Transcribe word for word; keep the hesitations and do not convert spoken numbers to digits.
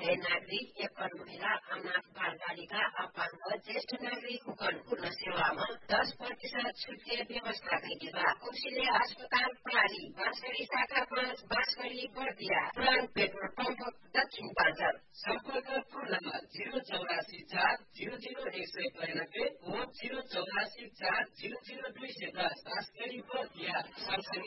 सय नागरिक एप्पल महिला अनाथ बालबालिका अपाङ्ग ज्येष्ठ नागरिक पूर्ण सेवामा दस प्रतिशत छुटके व्यवस्था गरिएबा औषधि अस्पताल प्रणाली बाँसगढी शाखा पाँच बाँसगढी बर्दिया पुरान पेट्रोल पम्प दक्षिण पाँचर सम्पर्क फोन नम्बर जिरो चौरासी चार जिरो जिरो एक सय बयानब्बे व जिरो चौरासी चार जिरो जिरो दुई सय दस बाँसगढी बर्दिया